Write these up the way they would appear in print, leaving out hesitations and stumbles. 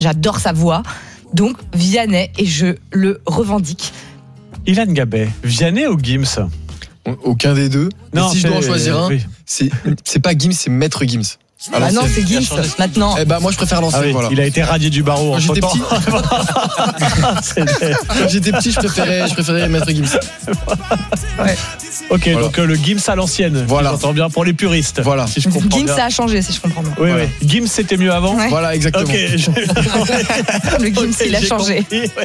J'adore sa voix. Donc, Vianney, et je le revendique. Ilan Gabay, Vianney ou Gims? Aucun des deux. Non, mais si je dois en choisir un, c'est pas Gims, c'est Maître Gims. Alors non, c'est Gims maintenant. Eh ben moi je préfère l'ancien. Voilà. Il a été radié du barreau. Quand j'étais petit, je préférais Maître Gims. Ouais. Ok, voilà. Donc le Gims à l'ancienne. Voilà. J'entends bien pour les puristes. Voilà. Si je comprends Gims bien. ça a changé, si je comprends bien. Oui, voilà. Oui. Gims c'était mieux avant. Ouais. Voilà, exactement. Ok. Le Gims il a changé.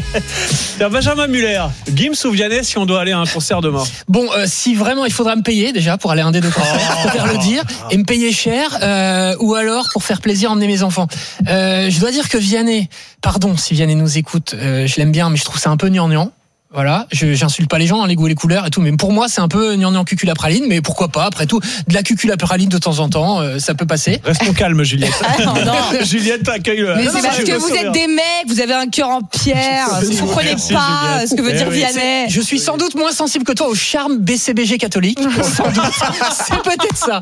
Benjamin Muller, Gims ou Vianney si on doit aller à un concert demain? Bon, si vraiment il faudra me payer déjà pour aller à un des deux concerts, je préfère le dire, et me payer cher, ou alors pour faire plaisir emmener mes enfants. Je dois dire que Vianney, pardon si Vianney nous écoute, je l'aime bien, mais je trouve ça un peu gnangnan. Voilà, j'insulte pas les gens, les goûts et les couleurs et tout, mais pour moi c'est un peu gnangnan cuculapraline, mais pourquoi pas, après tout, de la cuculapraline de temps en temps, ça peut passer. Restons calmes, Juliette. Non. Juliette accueille le. Mais c'est parce que vous êtes des mecs, vous avez un cœur en pierre, vous ne comprenez pas ce que veut dire Vianney. Je suis sans doute moins sensible que toi au charme BCBG catholique, sans doute. C'est peut-être ça.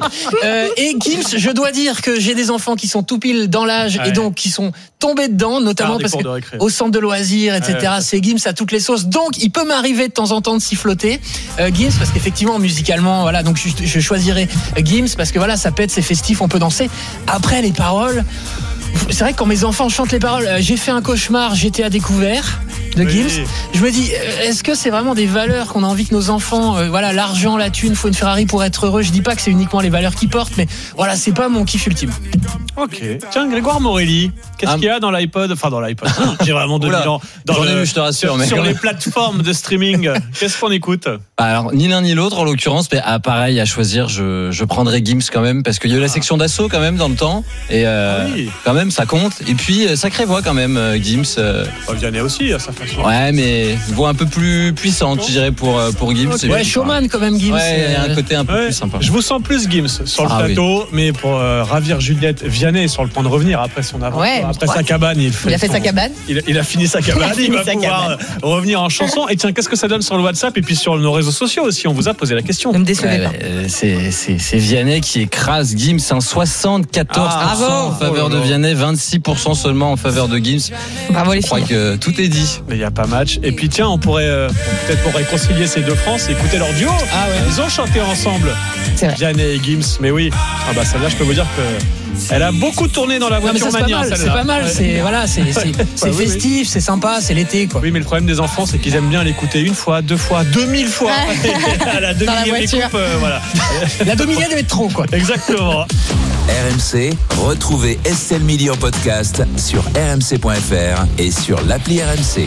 Et Gims, je dois dire que j'ai des enfants qui sont tout pile dans l'âge et donc qui sont tombés dedans, notamment parce que au centre de loisirs, etc. C'est Gims à toutes les sauces. Donc il peut m'arriver de temps en temps de siffloter Gims parce qu'effectivement musicalement voilà, donc je choisirais Gims parce que voilà, ça pète, c'est festif, on peut danser. Après les paroles, c'est vrai que quand mes enfants chantent les paroles, j'ai fait un cauchemar, j'étais à découvert de Gims. Je me dis, est-ce que c'est vraiment des valeurs qu'on a envie que nos enfants, voilà, l'argent, la thune, faut une Ferrari pour être heureux. Je dis pas que c'est uniquement les valeurs qu'ils portent, mais voilà, c'est pas mon kiff ultime. Ok. Tiens, Grégoire Morelli, qu'est-ce qu'il y a dans l'iPod? Enfin, dans l'iPod. J'ai vraiment 2000 ans. J'en ai vu, je te rassure. Sur les plateformes de streaming, qu'est-ce qu'on écoute? Alors, ni l'un ni l'autre en l'occurrence, mais pareil, à choisir, je prendrais Gims quand même, parce qu'il y a eu la section d'assaut quand même dans le temps, et quand même, ça compte. Et puis, sacrée voix quand même, Gims. Vianney aussi, à sa façon. Ouais, mais voix un peu plus puissante, je dirais, pour Gims. Okay. Ouais, showman quand même, Gims. Ouais, il y a un côté un peu plus sympa. Je vous sens plus Gims sur le plateau, mais pour ravir Juliette, Vianney est sur le point de revenir après son aventure, après sa cabane. Il a fait sa cabane. Il a fini sa cabane, il va pouvoir revenir en chanson. Et tiens, qu'est-ce que ça donne sur le WhatsApp et puis sur nos réseaux sociaux aussi? On vous a posé la question. Ne me décevez pas. C'est Vianney qui écrase Gims, 74% en faveur de Vianney, 26% seulement en faveur de Gims. Bravo les filles. Je crois que tout est dit. Mais il n'y a pas match. Et puis tiens, on pourrait peut-être pour réconcilier ces deux France, écouter leur duo. Ah ouais. Ils ont chanté ensemble. C'est vrai. Vianney et Gims. Mais oui. Ah bah celle-là, je peux vous dire que elle a beaucoup tourné dans la voiture mania. C'est pas mal. C'est voilà, c'est festif, c'est sympa, c'est l'été quoi. Oui, mais le problème des enfants, c'est qu'ils aiment bien l'écouter une fois, 2 fois, 2000 fois. La dans la voiture. Voilà. La 2000e devait être trop quoi. Exactement. RMC, retrouvez Estelle Mili en podcast sur rmc.fr et sur l'appli RMC.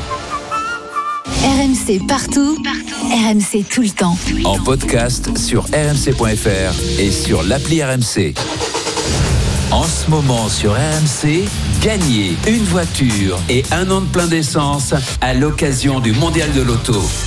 RMC partout, RMC tout le temps. En podcast sur rmc.fr et sur l'appli RMC. En ce moment sur RMC, gagnez une voiture et 1 an de plein d'essence à l'occasion du Mondial de l'Auto.